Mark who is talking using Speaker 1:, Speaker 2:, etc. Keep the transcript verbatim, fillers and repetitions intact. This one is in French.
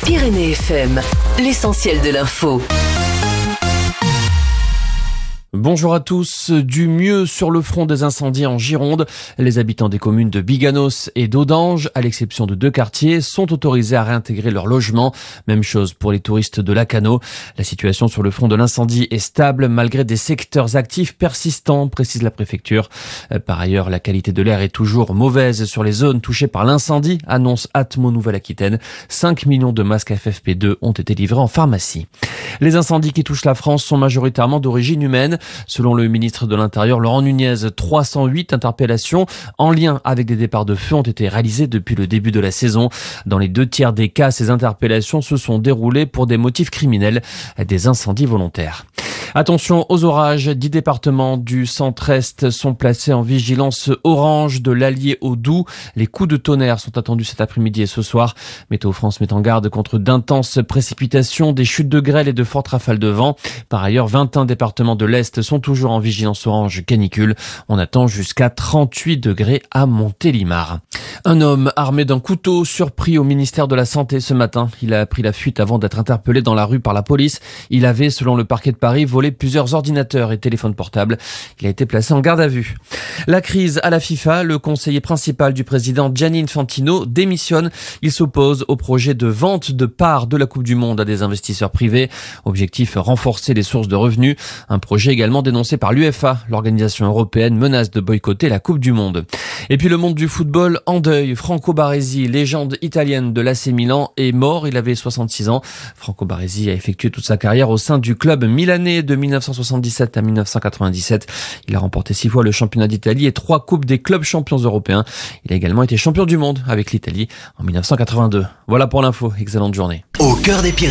Speaker 1: Pyrénées F M, l'essentiel de l'info.
Speaker 2: Bonjour à tous. Du mieux sur le front des incendies en Gironde. Les habitants des communes de Biganos et d'Audange, à l'exception de deux quartiers, sont autorisés à réintégrer leur logement. Même chose pour les touristes de Lacanau. La situation sur le front de l'incendie est stable malgré des secteurs actifs persistants, précise la préfecture. Par ailleurs, la qualité de l'air est toujours mauvaise sur les zones touchées par l'incendie, annonce Atmo Nouvelle-Aquitaine. cinq millions de masques F F P deux ont été livrés en pharmacie. Les incendies qui touchent la France sont majoritairement d'origine humaine. Selon le ministre de l'Intérieur, Laurent Nunez, trois cent huit interpellations en lien avec des départs de feu ont été réalisées depuis le début de la saison. Dans les deux tiers des cas, ces interpellations se sont déroulées pour des motifs criminels, des incendies volontaires. Attention aux orages, dix départements du centre-est sont placés en vigilance orange de l'Allier au Doubs. Les coups de tonnerre sont attendus cet après-midi et ce soir. Météo France met en garde contre d'intenses précipitations, des chutes de grêle et de fortes rafales de vent. Par ailleurs, vingt et un départements de l'Est sont toujours en vigilance orange canicule. On attend jusqu'à trente-huit degrés à Montélimar. Un homme armé d'un couteau surpris au ministère de la Santé ce matin. Il a pris la fuite avant d'être interpellé dans la rue par la police. Il avait, selon le parquet de Paris, volé plusieurs ordinateurs et téléphones portables. Il a été placé en garde à vue. La crise à la FIFA, le conseiller principal du président Gianni Infantino démissionne. Il s'oppose au projet de vente de parts de la Coupe du Monde à des investisseurs privés. Objectif, renforcer les sources de revenus. Un projet également dénoncé par l'U F A. L'organisation européenne menace de boycotter la Coupe du Monde. Et puis le monde du football en deuil. Franco Baresi, légende italienne de l'A C Milan, est mort. Il avait soixante-six ans. Franco Baresi a effectué toute sa carrière au sein du club milanais de mille neuf cent soixante-dix-sept à mille neuf cent quatre-vingt-dix-sept. Il a remporté six fois le championnat d'Italie et trois coupes des clubs champions européens. Il a également été champion du monde avec l'Italie en mille neuf cent quatre-vingt-deux. Voilà pour l'info. Excellente journée.
Speaker 3: Au cœur des Pyrénées.